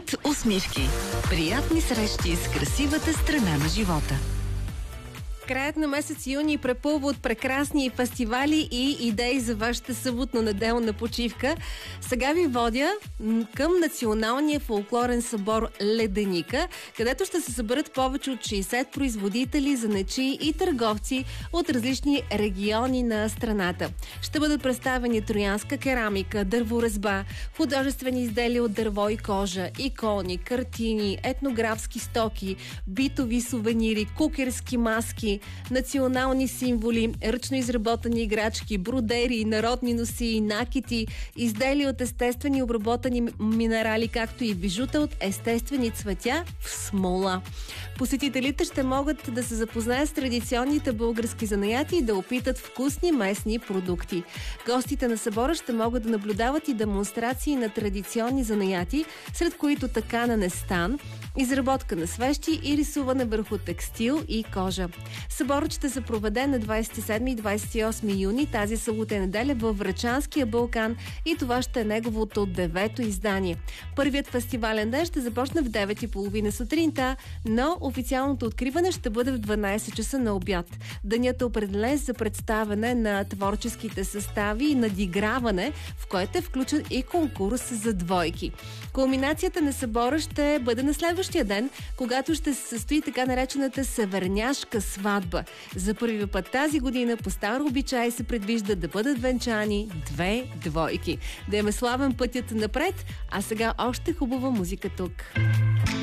Цвят усмивки. Приятни срещи с красивата страна на живота. Краят на месец юни препълва от прекрасни фестивали и идеи за вашата съботно-неделна почивка. Сега ви водя към Националния фолклорен събор Леденика, където ще се съберат повече от 60 производители, занечии и търговци от различни региони на страната. Ще бъдат представени троянска керамика, дърворезба, художествени изделия от дърво и кожа, икони, картини, етнографски стоки, битови сувенири, кукерски маски, национални символи, ръчно изработени играчки, бродери, народни носии, накити, изделия от естествени обработени минерали, както и бижута от естествени цветя в смола. Посетителите ще могат да се запознаят с традиционните български занаяти и да опитат вкусни местни продукти. Гостите на събора ще могат да наблюдават и демонстрации на традиционни занаяти, сред които такана стан, изработка на свещи и рисуване върху текстил и кожа. Съборът ще се проведе на 27 и 28 юни тази събота и неделя във Врачанския Балкан и това ще е неговото 9-то издание. Първият фестивален ден ще започне в 9:30 сутринта, но официалното откриване ще бъде в 12 часа на обяд. Денят е определен за представяне на творческите състави и надиграване, в което е включен и конкурс за двойки. Кулминацията на събора ще бъде на следващия ден, когато ще се състои така наречената северняшка сватба. За първи път тази година по стар обичай се предвижда да бъдат венчани 2 двойки. Да им е славен пътят напред, а сега още хубава музика тук.